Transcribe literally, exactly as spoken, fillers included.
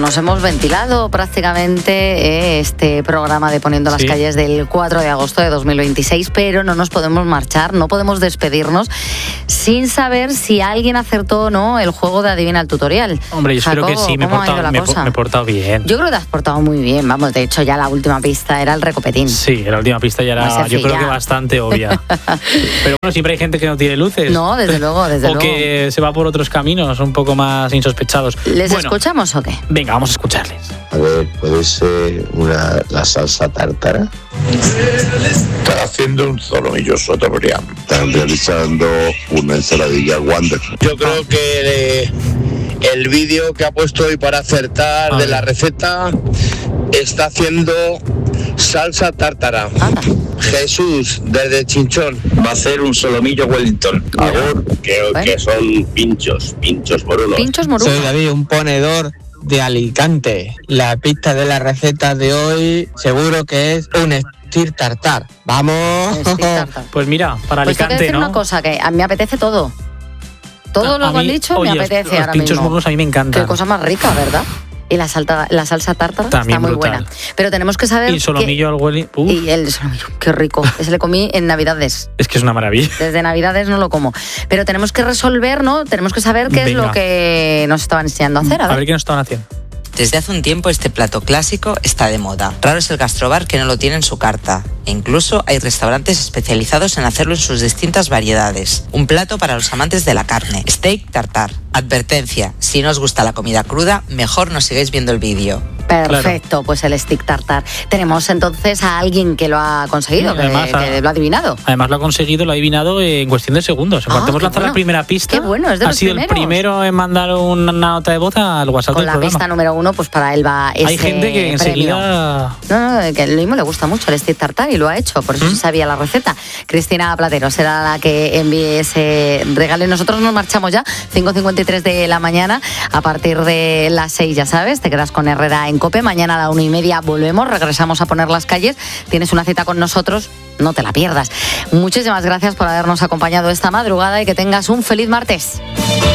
nos hemos ventilado prácticamente eh, este programa de Poniendo las Sí. calles del cuatro de agosto de dos mil veintiséis, pero no nos podemos marchar, no podemos despedirnos sin saber si alguien acertó o no el juego de Adivina el Tutorial. Hombre, yo espero que Jacobo, sí, me he, ¿cómo ha ido portado, la me, cosa? me he portado bien. Yo creo que te has portado muy bien, vamos, de hecho ya la última pista era el recopetín. Sí, la última pista ya Muy era, yo sencilla. creo que bastante obvia. Pero bueno, siempre hay gente que no tiene luces. No, desde luego, desde o luego. que se va por otros caminos un poco más insospechados. ¿Les bueno, escuchamos o qué? venga, vamos a escucharles. A ver, ¿puede ser una, la salsa tártara? Están haciendo un solomillo sotobrián. Están realizando una ensaladilla Wonderful. Yo creo que eh, el vídeo que ha puesto hoy para acertar A de ver. la receta está haciendo salsa tártara. Anda. Jesús, desde Chinchón. Va a hacer un solomillo Wellington. Agur, que, Bueno. que son pinchos, pinchos morunos. Pinchos moruno. Soy David, un ponedor de Alicante. La pista de la receta de hoy seguro que es un estir tartar. ¡Vamos! Stick tartar. Pues mira, para Pues tengo que Alicante, decir ¿no? una cosa, que a mí me apetece todo. Todo A- lo a que han mí, dicho oye, me los- apetece los ahora pinchos mismo. morunos a mí me encantan. Qué cosa más rica, ¿verdad? Y la, salta, la salsa tártara También está muy brutal. buena. Pero tenemos que saber Y el solomillo al Welly. que... Uf, Y el solomillo, qué rico. Ese le comí en Navidades. es que es una maravilla. Desde Navidades no lo como. Pero tenemos que resolver, ¿no? Tenemos que saber qué es Venga. lo que nos estaban enseñando a hacer. A A ver. ver qué nos estaban haciendo. Desde hace un tiempo este plato clásico está de moda. Raro es el gastrobar que no lo tiene en su carta. E incluso hay restaurantes especializados en hacerlo en sus distintas variedades. Un plato para los amantes de la carne. Steak tartar. Advertencia, si no os gusta la comida cruda, mejor no sigáis viendo el vídeo. Perfecto, pues el stick tartar. Tenemos entonces a alguien que lo ha conseguido, Sí, que, además, que a- lo ha adivinado. Además lo ha conseguido, lo ha adivinado en cuestión de segundos. En Ah, cuanto hemos qué lanzado bueno. la primera pista, Qué bueno, es de ha los sido primeros. el primero en mandar una nota de voz al WhatsApp Con del la programa. pista número uno, pues para él va ese Hay gente que premio. enseguida... No, no, que lo mismo le gusta mucho el stick tartar y lo ha hecho, por eso ¿Mm? se sabía la receta. Cristina Platero será la que envíe ese regalo y nosotros nos marchamos ya, cinco cincuenta y tres de la mañana, a partir de las seis, ya sabes, te quedas con Herrera en COPE, mañana a la una y media volvemos, regresamos a poner las calles, tienes una cita con nosotros, no te la pierdas. Muchísimas gracias por habernos acompañado esta madrugada y que tengas un feliz martes.